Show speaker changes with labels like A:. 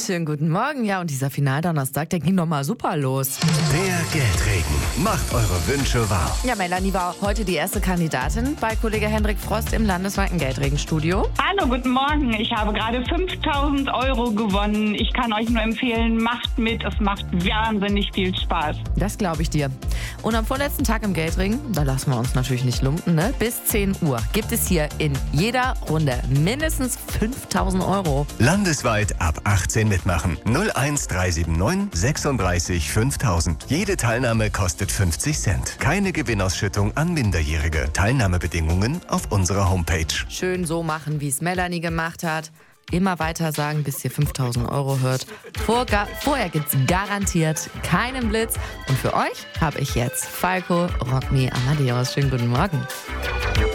A: Schönen guten Morgen. Ja, und dieser Finaldonnerstag, der ging doch mal super los.
B: Der Geldregen macht eure Wünsche wahr.
A: Ja, Melanie war heute die erste Kandidatin bei Kollege Hendrik Frost im landesweiten Geldregenstudio.
C: Hallo, guten Morgen. Ich habe gerade 5.000 Euro gewonnen. Ich kann euch nur empfehlen, macht mit. Es macht wahnsinnig viel Spaß.
A: Das glaube ich dir. Und am vorletzten Tag im Geldregen, da lassen wir uns natürlich nicht lumpen, ne? Bis 10 Uhr gibt es hier in jeder Runde mindestens 5.000 Euro.
B: Landesweit ab 18 mitmachen. 01379 36 5000. Jede Teilnahme kostet 50 Cent. Keine Gewinnausschüttung an Minderjährige. Teilnahmebedingungen auf unserer Homepage.
A: Schön so machen, wie es Melanie gemacht hat. Immer weiter sagen, bis ihr 5.000 Euro hört. Vorher gibt's garantiert keinen Blitz. Und für euch habe ich jetzt Falco, Rock Me, Amadeus. Schönen guten Morgen.